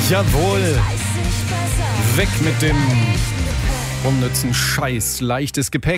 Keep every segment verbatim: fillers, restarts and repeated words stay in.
Jawohl. Weg mit dem unnützen Scheiß. Leichtes Gepäck.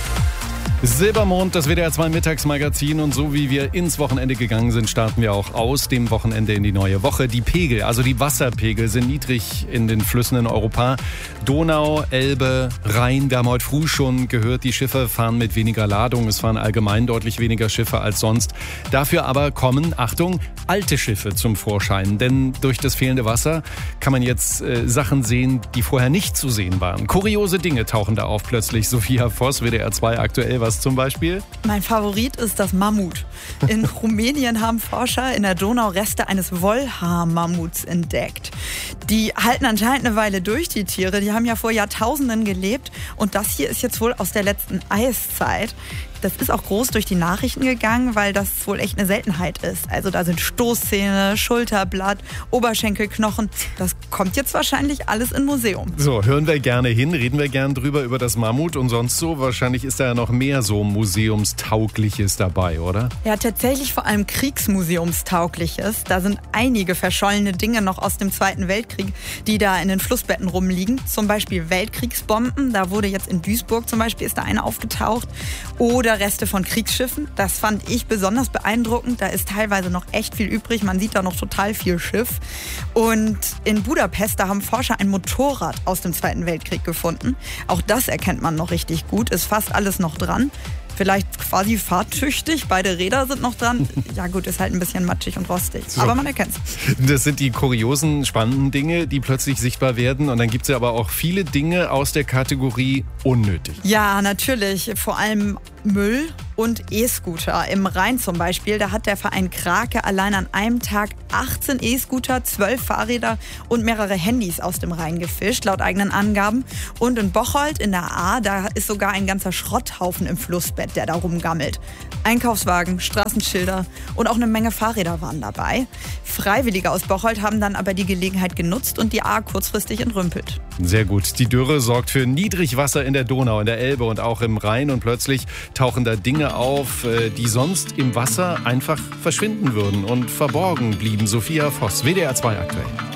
Silbermond, das W D R zwei Mittagsmagazin, und so wie wir ins Wochenende gegangen sind, starten wir auch aus dem Wochenende in die neue Woche. Die Pegel, also die Wasserpegel, sind niedrig in den Flüssen in Europa. Donau, Elbe, Rhein, wir haben heute früh schon gehört, die Schiffe fahren mit weniger Ladung. Es fahren allgemein deutlich weniger Schiffe als sonst. Dafür aber kommen, Achtung, alte Schiffe zum Vorschein. Denn durch das fehlende Wasser kann man jetzt äh, Sachen sehen, die vorher nicht zu sehen waren. Kuriose Dinge tauchen da auf plötzlich. Sophia Voss, W D R zwei aktuell. Was zum Beispiel? Mein Favorit ist das Mammut. In Rumänien haben Forscher in der Donau Reste eines Wollhaar-Mammuts entdeckt. Die halten anscheinend eine Weile durch, die Tiere. Die haben ja vor Jahrtausenden gelebt. Und das hier ist jetzt wohl aus der letzten Eiszeit. Das ist auch groß durch die Nachrichten gegangen, weil das wohl echt eine Seltenheit ist. Also da sind Stoßzähne, Schulterblatt, Oberschenkelknochen. Das kommt jetzt wahrscheinlich alles in Museum. So, hören wir gerne hin, reden wir gerne drüber, über das Mammut und sonst so. Wahrscheinlich ist da ja noch mehr so Museumstaugliches dabei, oder? Ja, tatsächlich vor allem Kriegsmuseumstaugliches. Da sind einige verschollene Dinge noch aus dem Zweiten Weltkrieg, die da in den Flussbetten rumliegen. Zum Beispiel Weltkriegsbomben. Da wurde jetzt in Duisburg zum Beispiel, ist da eine aufgetaucht. Oder Reste von Kriegsschiffen. Das fand ich besonders beeindruckend. Da ist teilweise noch echt viel übrig. Man sieht da noch total viel Schiff. Und in Budapest, da haben Forscher ein Motorrad aus dem Zweiten Weltkrieg gefunden. Auch das erkennt man noch richtig gut. Ist fast alles noch dran. Vielleicht quasi fahrtüchtig. Beide Räder sind noch dran. Ja gut, ist halt ein bisschen matschig und rostig. So. Aber man erkennt's. Das sind die kuriosen, spannenden Dinge, die plötzlich sichtbar werden. Und dann gibt es ja aber auch viele Dinge aus der Kategorie unnötig. Ja, natürlich. Vor allem Müll und E-Scooter. Im Rhein zum Beispiel, da hat der Verein Krake allein an einem Tag achtzehn E-Scooter, zwölf Fahrräder und mehrere Handys aus dem Rhein gefischt, laut eigenen Angaben. Und in Bocholt in der Ahr, da ist sogar ein ganzer Schrotthaufen im Flussbett, der da rumgammelt. Einkaufswagen, Straßenschilder und auch eine Menge Fahrräder waren dabei. Freiwillige aus Bocholt haben dann aber die Gelegenheit genutzt und die Ahr kurzfristig entrümpelt. Sehr gut. Die Dürre sorgt für Niedrigwasser in der Donau, in der Elbe und auch im Rhein. Und plötzlich tauchen da Dinge auf, die sonst im Wasser einfach verschwinden würden und verborgen blieben. Sophia Voss, W D R zwei aktuell.